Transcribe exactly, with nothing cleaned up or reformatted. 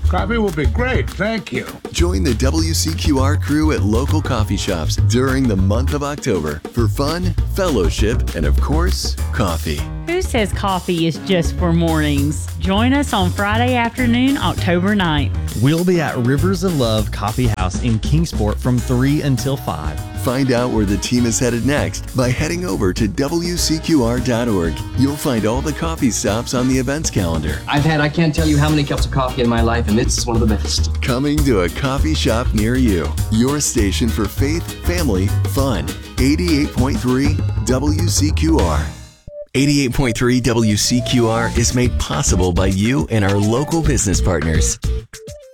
Coffee will be great, thank you. Join the W C Q R crew at local coffee shops during the month of October for fun, fellowship, and of course, coffee. Who says coffee is just for mornings? Join us on Friday afternoon, October ninth. We'll be at Rivers of Love Coffee House in Kingsport from three until five. Find out where the team is headed next by heading over to W C Q R dot org. You'll find all the coffee stops on the events calendar. I've had, I can't tell you how many cups of coffee in my life, and this is one of the best. Coming to a coffee shop near you. Your station for faith, family, fun. eighty-eight point three W C Q R. eighty-eight point three W C Q R is made possible by you and our local business partners.